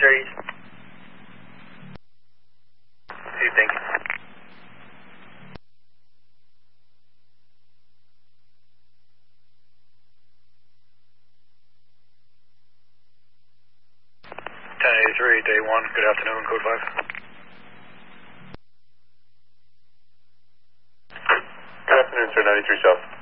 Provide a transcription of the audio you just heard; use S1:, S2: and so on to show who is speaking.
S1: East. See, thank you. Day 1, good afternoon, code 5.
S2: Good afternoon, sir, 93 South.